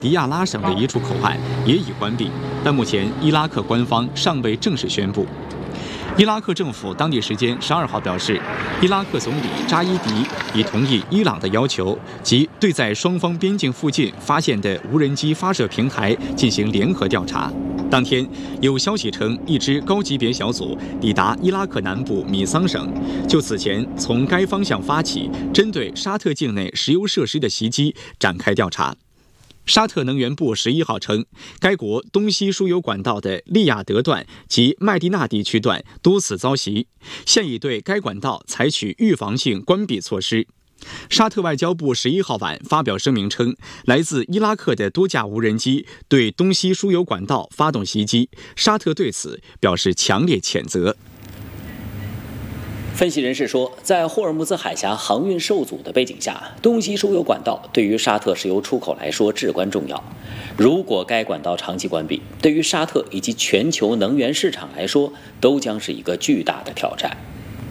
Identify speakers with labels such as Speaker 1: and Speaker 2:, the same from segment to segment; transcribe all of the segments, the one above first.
Speaker 1: 迪亚拉省的一处口岸也已关闭，但目前伊拉克官方尚未正式宣布。伊拉克政府当地时间12号表示，伊拉克总理扎伊迪已同意伊朗的要求，即对在双方边境附近发现的无人机发射平台进行联合调查。当天，有消息称，一支高级别小组抵达伊拉克南部米桑省，就此前从该方向发起针对沙特境内石油设施的袭击展开调查。沙特能源部11号称，该国东西输油管道的利雅得段及麦地那地区段多次遭袭，现已对该管道采取预防性关闭措施。沙特外交部11号晚发表声明称，来自伊拉克的多架无人机对东西输油管道发动袭击，沙特对此表示强烈谴责。
Speaker 2: 分析人士说，在霍尔木兹海峡航运受阻的背景下，东西输油管道对于沙特石油出口来说至关重要。如果该管道长期关闭，对于沙特以及全球能源市场来说，都将是一个巨大的挑战。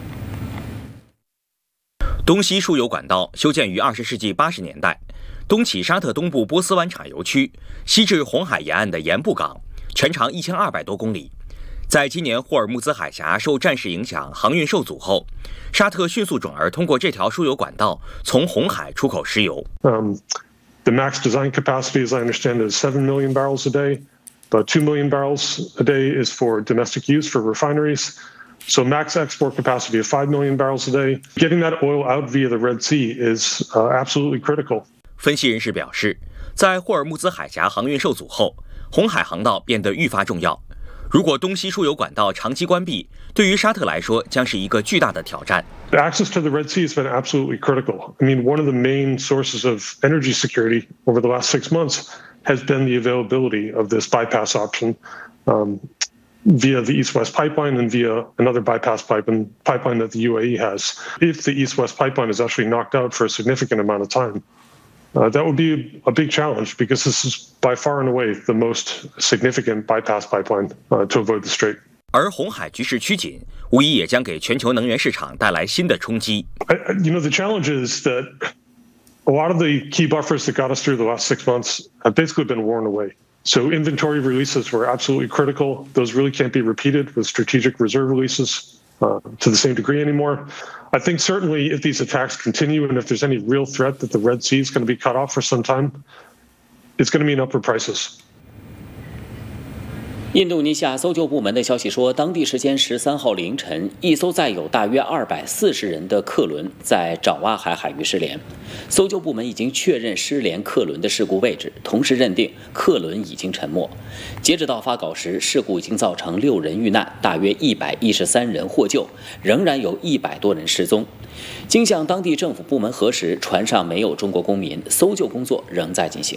Speaker 3: 东西输油管道修建于20世纪80年代，东起沙特东部波斯湾产油区，西至红海沿岸的盐布港，全长1200多公里。在今年霍尔木兹海峡受战事影响，航运受阻后，沙特迅速转而通过这条输油管道从红海出口石油。
Speaker 4: The max design capacity, as I understand it, is 7 million barrels a day, but 2 million barrels a day is for domestic use for refineries. So max export capacity of 5 million barrels a day. Getting that oil out via the Red Sea is absolutely critical.
Speaker 3: 分析人士表示，在霍尔木兹海峡航运受阻后，红海航道变得愈发重要。如果东西输油管道长期关闭，对于沙特来说将是一个巨大的挑战。
Speaker 4: The access to the Red Sea has been absolutely critical. I mean, one of the main sources of energy security over the last 6 months has been the availability of this bypass option via the East-West pipeline and via another bypass pipeline that the UAE has. If the East-West pipeline is actually knocked out for a significant amount of time, that would be a big challenge because this is by far and away the most significant bypass pipeline to avoid the strait.
Speaker 3: 而红海局势趋紧，无疑也将给全球能源市场带来新的冲击。
Speaker 4: The challenge is that a lot of the key buffers that got us through the last 6 months have basically been worn away. So inventory releases were absolutely critical. Those really can't be repeated with strategic reserve releases to the same degree anymore. I think certainly if these attacks continue and if there's any real threat that the Red Sea is going to be cut off for some time, it's going to mean upward prices.
Speaker 2: 印度尼西亚搜救部门的消息说，当地时间13号凌晨，一艘载有大约240人的客轮在爪哇海海域失联。搜救部门已经确认失联客轮的事故位置，同时认定客轮已经沉没。截止到发稿时，事故已经造成6人遇难，大约113人获救，仍然有100多人失踪。经向当地政府部门核实，船上没有中国公民，搜救工作仍在进行。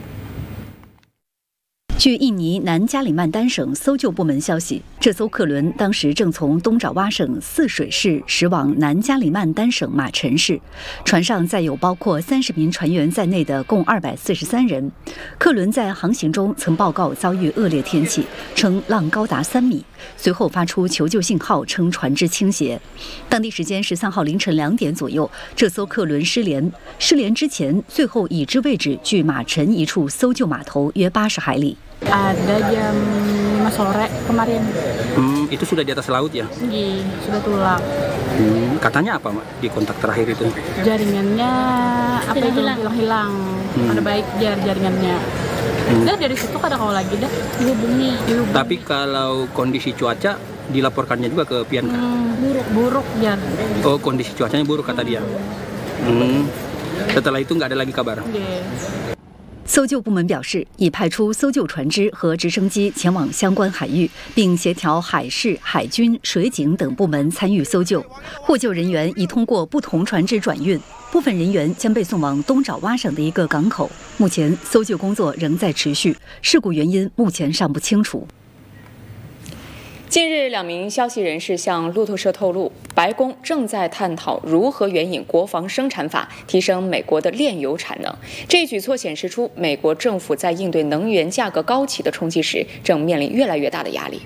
Speaker 5: 据印尼南加里曼丹省搜救部门消息，这艘客轮当时正从东爪哇省泗水市驶往南加里曼丹省马陈市，船上载有包括30名船员在内的共243人。客轮在航行中曾报告遭遇恶劣天气，称浪高达3米，随后发出求救信号，称船只倾斜。当地时间13号凌晨2点左右，这艘客轮失联。失联之前，最后已知位置距马陈一处搜救码头约80海里。
Speaker 6: Ada jam 5 sore kemarin.
Speaker 7: Itu sudah di atas laut ya?
Speaker 6: Iya, sudah tulak.
Speaker 7: Katanya apa, Mak, di kontak terakhir itu?
Speaker 6: Jaringannya apa itu hilang. Ada baik jaringannya. Udah dari situ kada kau lagi dah dihubungi.
Speaker 7: Tapi kalau kondisi cuaca dilaporkannya juga ke Pianka?
Speaker 6: Buruk jar.
Speaker 7: Oh, kondisi cuacanya buruk kata dia. Setelah itu nggak ada lagi kabar.
Speaker 5: 搜救部门表示，已派出搜救船只和直升机前往相关海域，并协调海事、海军、水警等部门参与搜救。获救人员已通过不同船只转运，部分人员将被送往东爪哇省的一个港口。目前，搜救工作仍在持续，事故原因目前尚不清楚。
Speaker 8: 近日，2名消息人士向路透社透露，白宫正在探讨如何援引国防生产法提升美国的炼油产能。这一举措显示出美国政府在应对能源价格高企的冲击时，正面临越来越大的压力。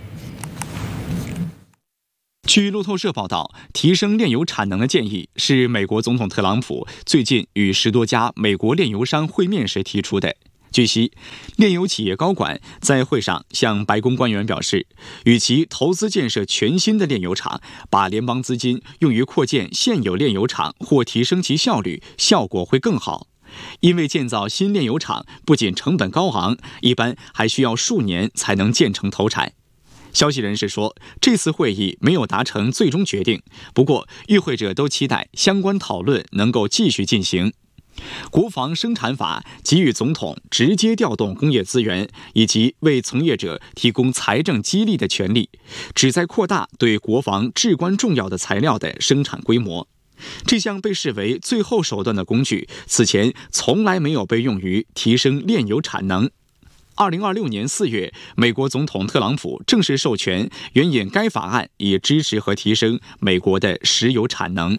Speaker 1: 据路透社报道，提升炼油产能的建议是美国总统特朗普最近与10多家美国炼油商会面时提出的。 据悉，炼油企业高管在会上向白宫官员表示，与其投资建设全新的炼油厂，把联邦资金用于扩建现有炼油厂或提升其效率，效果会更好。因为建造新炼油厂不仅成本高昂，一般还需要数年才能建成投产。消息人士说，这次会议没有达成最终决定，不过与会者都期待相关讨论能够继续进行。国防生产法给予总统直接调动工业资源以及为从业者提供财政激励的权利，旨在扩大对国防至关重要的材料的生产规模。这项被视为最后手段的工具，此前从来没有被用于提升炼油产能。2026年4月，美国总统特朗普正式授权援引该法案，以支持和提升美国的石油产能。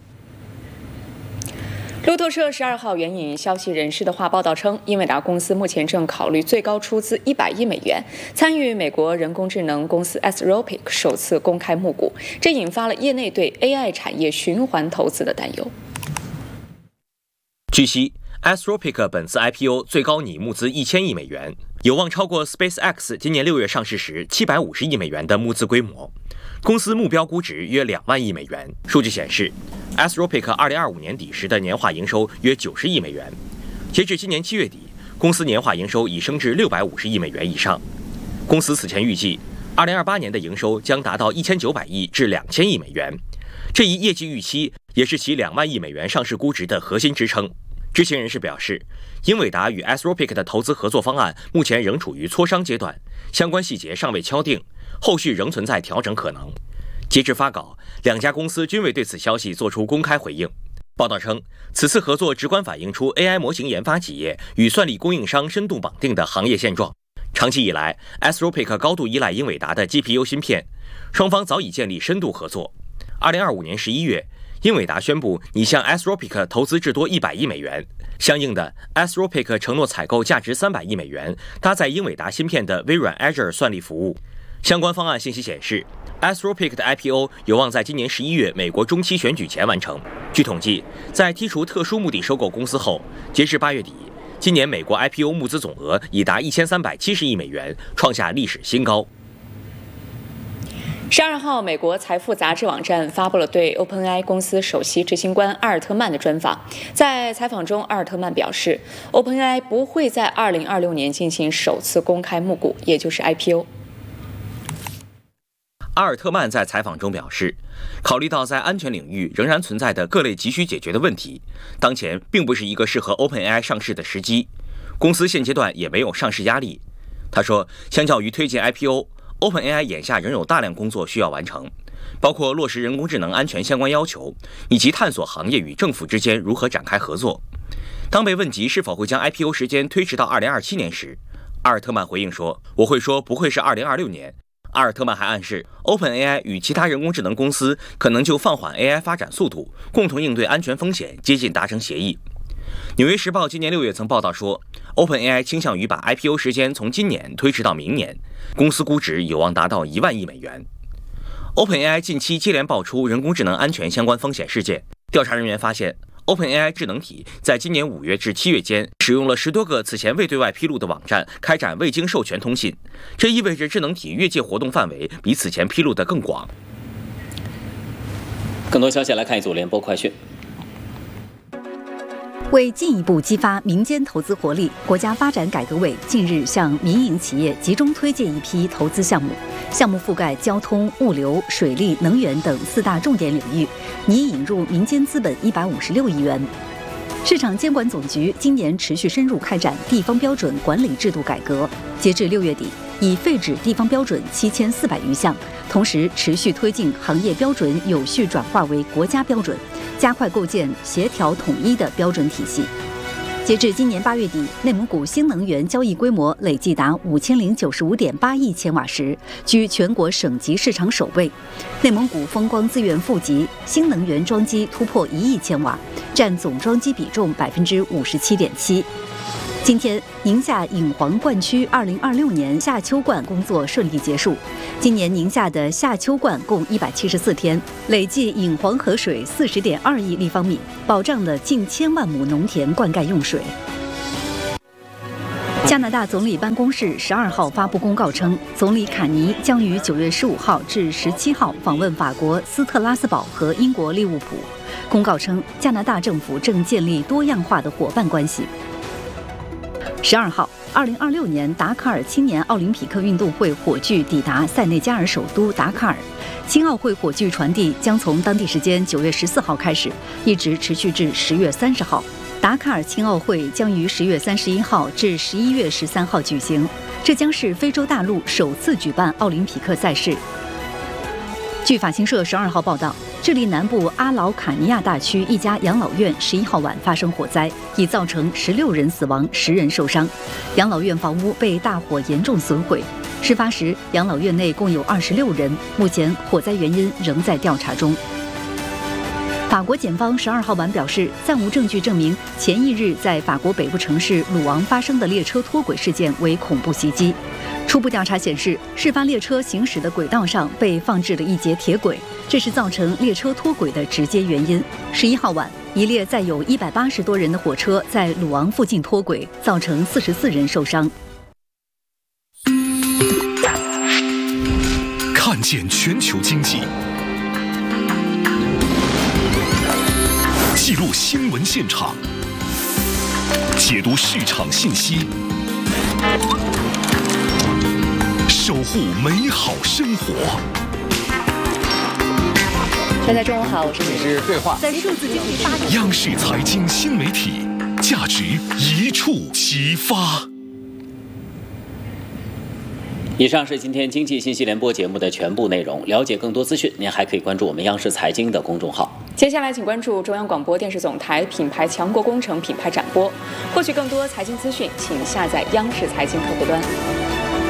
Speaker 8: 路透社12号援引消息人士的话报道称，英伟达公司目前正考虑最高出资100亿美元参与美国人工智能公司 Anthropic 首次公开募股，这引发了业内对 AI 产业循环投资的担忧。
Speaker 3: 据悉， Anthropic 本次 IPO 最高拟募资1000亿美元，有望超过 SpaceX 今年6月上市时750亿美元的募资规模。公司目标估值约2万亿美元。数据显示，Anthropic 2025年底时的年化营收约90亿美元，截至今年7月底，公司年化营收已升至650亿美元以上。公司此前预计，2028年的营收将达到1900亿至2000亿美元。这一业绩预期也是其2万亿美元上市估值的核心支撑。知情人士表示，英伟达与 Anthropic 的投资合作方案目前仍处于磋商阶段，相关细节尚未敲定，后续仍存在调整可能。截至发稿，两家公司均未对此消息做出公开回应。报道称，此次合作直观反映出 AI 模型研发企业与算力供应商深度绑定的行业现状。长期以来 ，Anthropic 高度依赖英伟达的 GPU 芯片，双方早已建立深度合作。2025年11月，英伟达宣布拟向 Anthropic 投资至多100亿美元。相应的 ，Anthropic 承诺采购价值300亿美元搭载英伟达芯片的微软 Azure 算力服务。相关方案信息显示，Anthropic 的 IPO 有望在今年11月美国中期选举前完成。据统计，在剔除特殊目的收购公司后，截至8月底，今年美国 IPO 募资总额已达1370亿美元，创下历史新高。
Speaker 8: 12号，美国财富杂志网站发布了对 OpenAI 公司首席执行官阿尔特曼的专访。在采访中，阿尔特曼表示 ，OpenAI 不会在2026年进行首次公开募股，也就是 IPO。
Speaker 3: 阿尔特曼在采访中表示，考虑到在安全领域仍然存在的各类急需解决的问题，当前并不是一个适合 OpenAI 上市的时机，公司现阶段也没有上市压力。他说，相较于推进 IPO，OpenAI 眼下仍有大量工作需要完成，包括落实人工智能安全相关要求，以及探索行业与政府之间如何展开合作。当被问及是否会将 IPO 时间推迟到2027年时，阿尔特曼回应说，我会说不会是2026年。阿尔特曼还暗示 ，OpenAI 与其他人工智能公司可能就放缓 AI 发展速度，共同应对安全风险，接近达成协议。纽约时报今年6月曾报道说 ，OpenAI 倾向于把 IPO 时间从今年推迟到明年，公司估值有望达到1万亿美元。OpenAI 近期接连爆出人工智能安全相关风险事件，调查人员发现 ，OpenAI 智能体在今年5月至7月间，使用了10多个此前未对外披露的网站开展未经授权通信，这意味着智能体越界活动范围比此前披露的更广。
Speaker 2: 更多消息来看一组联播快讯。
Speaker 5: 为进一步激发民间投资活力，国家发展改革委近日向民营企业集中推荐一批投资项目，项目覆盖交通、物流、水利、能源等4大重点领域，拟引入民间资本156亿元。市场监管总局今年持续深入开展地方标准管理制度改革，截至6月底，已废止地方标准7400余项，同时持续推进行业标准有序转化为国家标准，加快构建协调统一的标准体系。截至今年8月底，内蒙古新能源交易规模累计达5095.8亿千瓦时，居全国省级市场首位。内蒙古风光资源富集，新能源装机突破1亿千瓦，占总装机比重57.7%。今天，宁夏引黄灌区2026年夏秋灌工作顺利结束。今年宁夏的夏秋灌共174天，累计引黄河水40.2亿立方米，保障了近1000万亩农田灌溉用水。 加拿大总理办公室12号发布公告称，总理卡尼将于9月15号至17号访问法国斯特拉斯堡和英国利物浦。公告称，加拿大政府正建立多样化的伙伴关系。12号，2026年达喀尔青年奥林匹克运动会火炬抵达塞内加尔首都达喀尔。青奥会火炬传递将从当地时间9月14号开始，一直持续至10月30号。达喀尔青奥会将于10月31号至11月13号举行，这将是非洲大陆首次举办奥林匹克赛事。据法新社12号报道，智利南部阿劳卡尼亚大区一家养老院11号晚发生火灾，已造成16人死亡，10人受伤。养老院房屋被大火严重损毁。事发时，养老院内共有26人，目前火灾原因仍在调查中。法国检方12号晚表示，暂无证据证明前一日在法国北部城市鲁昂发生的列车脱轨事件为恐怖袭击。初步调查显示，事发列车行驶的轨道上被放置了一节铁轨，这是造成列车脱轨的直接原因。11号晚，一列载有180多人的火车在鲁昂附近脱轨，造成44人受伤。
Speaker 9: 看见全球经济，记录新闻现场，解读市场信息，守护美好生活。
Speaker 8: 大家中午好，我是
Speaker 7: 对话。
Speaker 5: 在数字经济发展，
Speaker 9: 央视财经新媒体，价值一触即发。
Speaker 2: 以上是今天经济信息联播节目的全部内容。了解更多资讯，您还可以关注我们央视财经的公众号。
Speaker 8: 接下来，请关注中央广播电视总台品牌强国工程品牌展播，获取更多财经资讯，请下载央视财经客户端。